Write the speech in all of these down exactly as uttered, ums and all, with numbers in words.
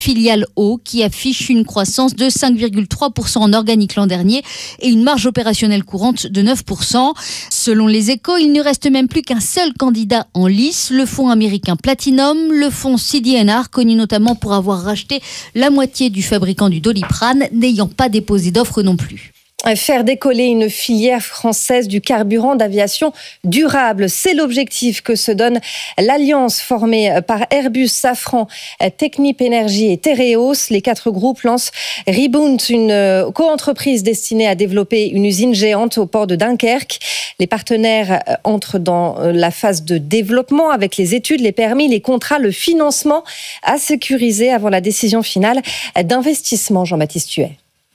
Filiale eau qui affiche une croissance de cinq virgule trois pour cent en organique l'an dernier et une marge opérationnelle courante de neuf pour cent. Selon les Échos, il ne reste même plus qu'un seul candidat en lice, le fonds américain Platinum, le fonds C D and R, connu notamment pour avoir racheté la moitié du fabricant du Doliprane, n'ayant pas déposé d'offre non plus. Faire décoller une filière française du carburant d'aviation durable, c'est l'objectif que se donne l'alliance formée par Airbus, Safran, Technip Energies et Tereos. Les quatre groupes lancent Rebound, une co-entreprise destinée à développer une usine géante au port de Dunkerque. Les partenaires entrent dans la phase de développement avec les études, les permis, les contrats, le financement à sécuriser avant la décision finale d'investissement. Jean-Baptiste Huet.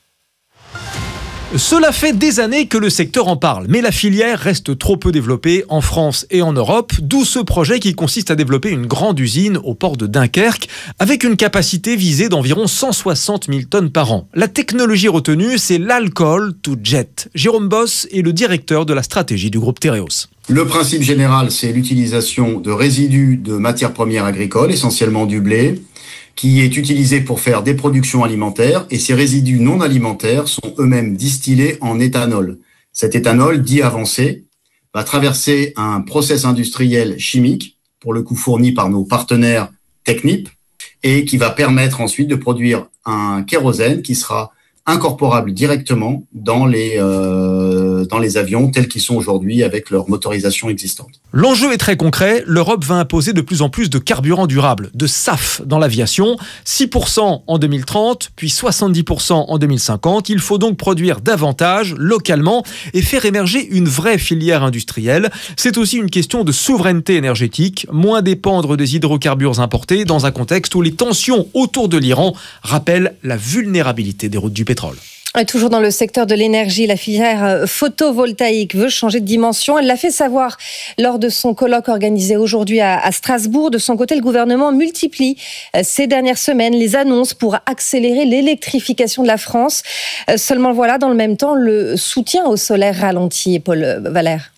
Cela fait des années que le secteur en parle, mais la filière reste trop peu développée en France et en Europe, d'où ce projet qui consiste à développer une grande usine au port de Dunkerque, avec une capacité visée d'environ cent soixante mille tonnes par an. La technologie retenue, c'est l'alcool to jet. Jérôme Boss est le directeur de la stratégie du groupe Tereos. Le principe général, c'est l'utilisation de résidus de matières premières agricoles, essentiellement du blé, qui est utilisé pour faire des productions alimentaires, et ces résidus non alimentaires sont eux-mêmes distillés en éthanol. Cet éthanol, dit avancé, va traverser un process industriel chimique, pour le coup fourni par nos partenaires Technip, et qui va permettre ensuite de produire un kérosène qui sera incorporable directement dans les, euh, dans les avions tels qu'ils sont aujourd'hui avec leur motorisation existante. L'enjeu est très concret. L'Europe va imposer de plus en plus de carburants durables, de S A F dans l'aviation. six pour cent en deux mille trente, puis soixante-dix pour cent en deux mille cinquante. Il faut donc produire davantage, localement, et faire émerger une vraie filière industrielle. C'est aussi une question de souveraineté énergétique, moins dépendre des hydrocarbures importés dans un contexte où les tensions autour de l'Iran rappellent la vulnérabilité des routes du pétrole. Toujours dans le secteur de l'énergie, la filière photovoltaïque veut changer de dimension. Elle l'a fait savoir lors de son colloque organisé aujourd'hui à Strasbourg. De son côté, le gouvernement multiplie ces dernières semaines les annonces pour accélérer l'électrification de la France. Seulement voilà, dans le même temps, le soutien au solaire ralentit. Paul Valère.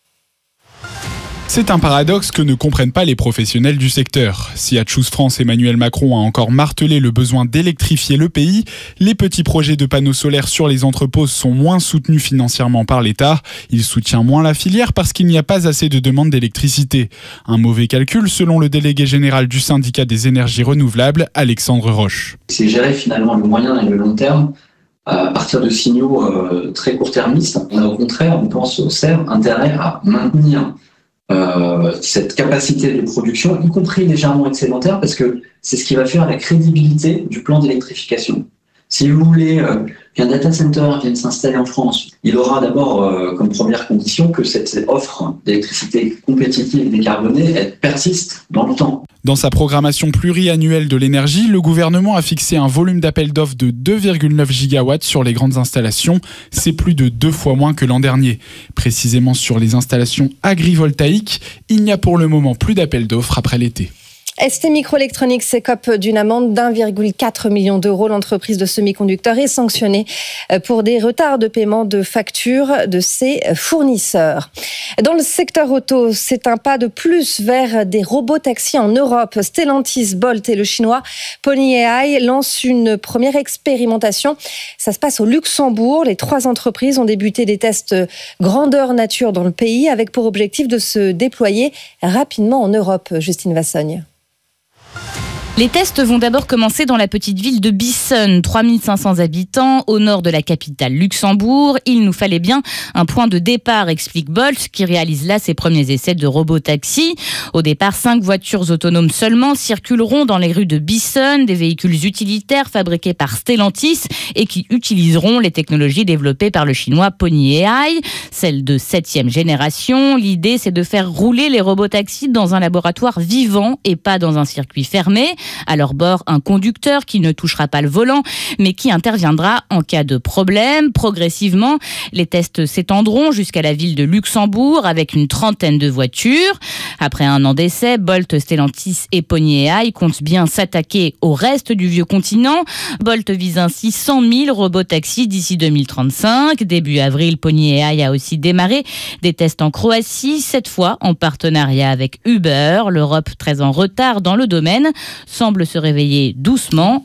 C'est un paradoxe que ne comprennent pas les professionnels du secteur. Si à Choose France, Emmanuel Macron a encore martelé le besoin d'électrifier le pays, les petits projets de panneaux solaires sur les entrepôts sont moins soutenus financièrement par l'État. Il soutient moins la filière parce qu'il n'y a pas assez de demande d'électricité. Un mauvais calcul selon le délégué général du syndicat des énergies renouvelables, Alexandre Roche. C'est gérer finalement le moyen et le long terme à partir de signaux euh, très court-termistes. On a au contraire, on pense au C E R, intérêt à maintenir Euh, cette capacité de production, y compris légèrement excédentaire, parce que c'est ce qui va faire la crédibilité du plan d'électrification. Si vous voulez euh, qu'un data center vienne s'installer en France, il aura d'abord euh, comme première condition que cette offre d'électricité compétitive et décarbonée elle persiste dans le temps. Dans sa programmation pluriannuelle de l'énergie, le gouvernement a fixé un volume d'appel d'offres de deux virgule neuf gigawatts sur les grandes installations. C'est plus de deux fois moins que l'an dernier. Précisément sur les installations agrivoltaïques, il n'y a pour le moment plus d'appel d'offres après l'été. S T Microelectronics s'écope d'une amende d'un virgule quatre million d'euros. L'entreprise de semi-conducteurs est sanctionnée pour des retards de paiement de factures de ses fournisseurs. Dans le secteur auto, c'est un pas de plus vers des robots-taxis en Europe. Stellantis, Bolt et le chinois Pony A I lancent une première expérimentation. Ça se passe au Luxembourg. Les trois entreprises ont débuté des tests grandeur nature dans le pays avec pour objectif de se déployer rapidement en Europe. Justine Vassogne. Les tests vont d'abord commencer dans la petite ville de Bissen, trois mille cinq cents habitants, au nord de la capitale Luxembourg. Il nous fallait bien un point de départ, explique Bolt, qui réalise là ses premiers essais de robotaxi. Au départ, cinq voitures autonomes seulement circuleront dans les rues de Bissen, des véhicules utilitaires fabriqués par Stellantis et qui utiliseront les technologies développées par le chinois Pony A I, celles de septième génération. L'idée, c'est de faire rouler les robotaxis dans un laboratoire vivant et pas dans un circuit fermé. À leur bord, un conducteur qui ne touchera pas le volant, mais qui interviendra en cas de problème. Progressivement, les tests s'étendront jusqu'à la ville de Luxembourg avec une trentaine de voitures. Après un an d'essai, Bolt, Stellantis et Pony A I comptent bien s'attaquer au reste du vieux continent. Bolt vise ainsi cent mille robotaxis d'ici deux mille trente-cinq. Début avril, Pony A I a aussi démarré des tests en Croatie, cette fois en partenariat avec Uber. L'Europe, très en retard dans le domaine, semble se réveiller doucement.